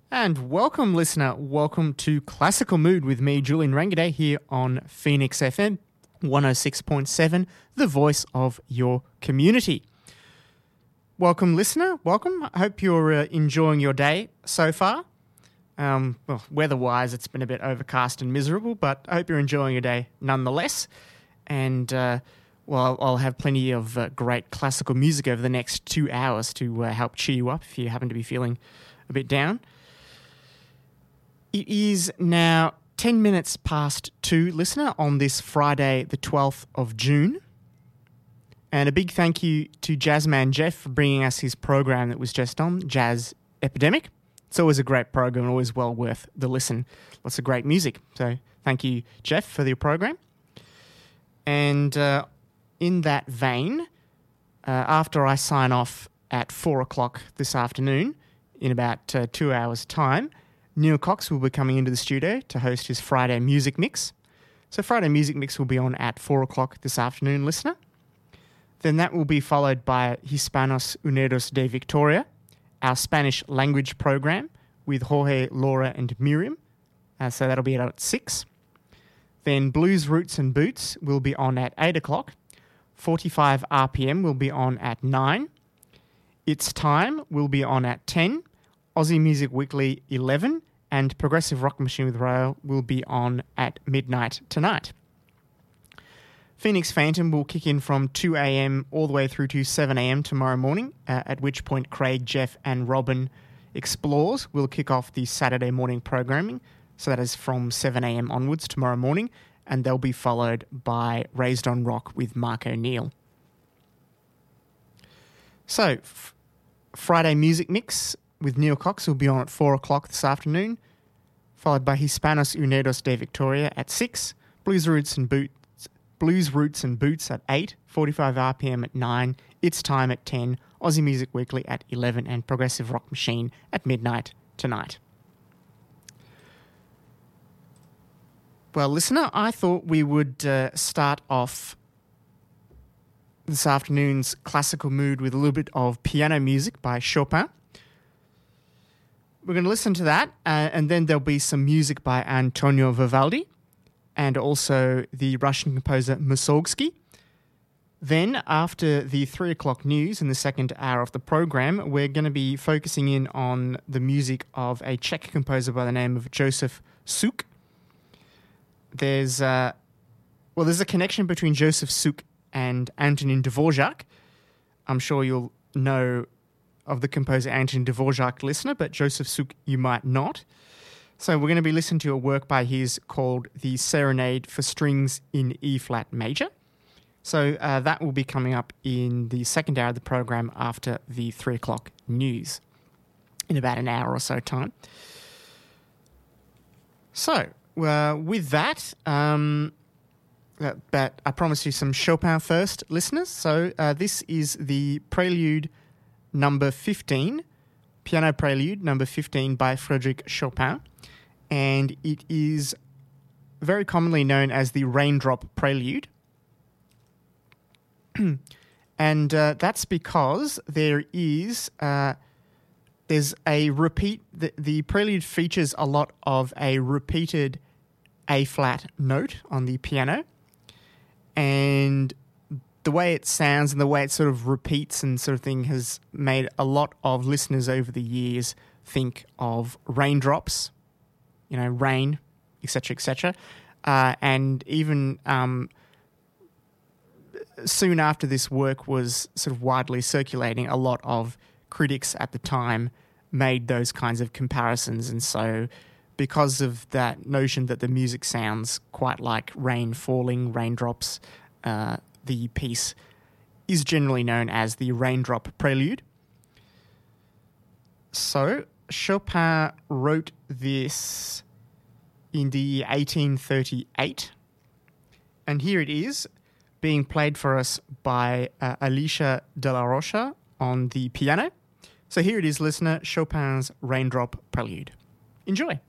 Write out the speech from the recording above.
And welcome, listener. Welcome to Classical Mood with me, Julian Rangaday, here on Phoenix FM 106.7, the voice of your community. Welcome, listener. Welcome. I hope you're enjoying your day so far. Well, weather-wise, it's been a bit overcast and miserable, but I hope you're enjoying your day nonetheless. And, I'll have plenty of great classical music over the next 2 hours to help cheer you up if you happen to be feeling a bit down. It is now 10 minutes past 2, listener, on this Friday, the 12th of June. And a big thank you to Jazzman Jeff for bringing us his program that was just on, Jazz Epidemic. It's always a great program, always well worth the listen. Lots of great music. So thank you, Jeff, for your program. And in that vein, after I sign off at 4 o'clock this afternoon, in about 2 hours' time, Neil Cox will be coming into the studio to host his Friday Music Mix. So Friday Music Mix will be on at 4 o'clock this afternoon, listener. Then that will be followed by Hispanos Unidos de Victoria, our Spanish language program with Jorge, Laura and Miriam. So that'll be at 6. Then Blues, Roots and Boots will be on at 8 o'clock. 45 RPM will be on at 9. It's Time will be on at 10. Aussie Music Weekly 11. And Progressive Rock Machine with Rail will be on at midnight tonight. Phoenix Phantom will kick in from 2 a.m. all the way through to 7 a.m. tomorrow morning, at which point Craig, Jeff and Robin Explores will kick off the Saturday morning programming. So that is from 7 a.m. onwards tomorrow morning, and they'll be followed by Raised on Rock with Mark O'Neill. So, Friday Music Mix with Neil Cox will be on at 4 o'clock this afternoon, followed by Hispanos Unidos de Victoria at 6, Blues, Roots and Boots at 8, 45 RPM at 9, It's Time at 10, Aussie Music Weekly at 11, and Progressive Rock Machine at midnight tonight. Well, listener, I thought we would start off this afternoon's classical mood with a little bit of piano music by Chopin. We're going to listen to that, and then there'll be some music by Antonio Vivaldi and also the Russian composer Mussorgsky. Then, after the 3 o'clock news in the second hour of the program, we're going to be focusing in on the music of a Czech composer by the name of Josef Suk. There's a connection between Josef Suk and Antonin Dvorak. I'm sure you'll know of the composer Antonin Dvorak, listener, but Josef Suk you might not. So we're going to be listening to a work by his called The Serenade for Strings in E-flat Major. So that will be coming up in the second hour of the program after the 3 o'clock news in about an hour or so time. So with that, but I promise you some Chopin first, listeners. So this is the Prelude number 15, Piano Prelude number 15 by Frédéric Chopin, and it is very commonly known as the Raindrop Prelude. And that's because there's a repeat, the prelude features a lot of a repeated A-flat note on the piano, and the way it sounds and the way it sort of repeats and sort of thing has made a lot of listeners over the years think of raindrops, rain, etc., etc. And even soon after this work was sort of widely circulating, a lot of critics at the time made those kinds of comparisons. And so because of that notion that the music sounds quite like rain falling, raindrops, the piece is generally known as the Raindrop Prelude. So Chopin wrote this in the 1838, and here it is being played for us by Alicia de la Rocha on the piano. So here it is, listener, Chopin's Raindrop Prelude. Enjoy.